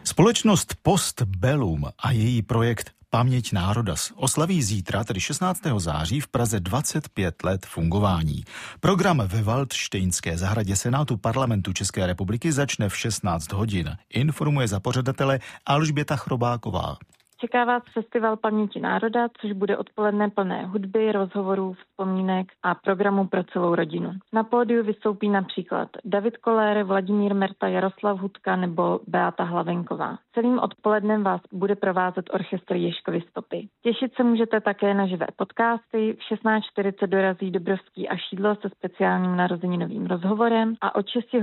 Společnost Postbellum a její projekt Paměť národa oslaví zítra, tedy 16. září, v Praze 25 let fungování. Program ve Valdštejnské zahradě Senátu Parlamentu České republiky začne v 16 hodin. Informuje za pořadatele Alžběta Chrobáková. Čeká vás festival Paměti národa, což bude odpoledne plné hudby, rozhovorů, vzpomínek a programu pro celou rodinu. Na pódiu vystoupí například David Koller, Vladimír Merta, Jaroslav Hudka nebo Beata Hlavenková. Celým odpolednem vás bude provázet orchestr Ježkovy stopy. Těšit se můžete také na živé podcasty. V 16:40 dorazí Dobrovský a Šídlo se speciálním narozeninovým rozhovorem a od 6